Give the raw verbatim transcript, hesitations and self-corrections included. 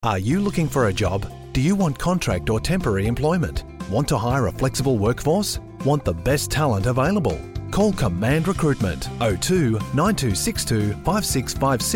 Are you looking for a job? Do you want contract or temporary employment? Want to hire a flexible workforce? Want the best talent available? Call Command Recruitment oh two nine two six two five six five six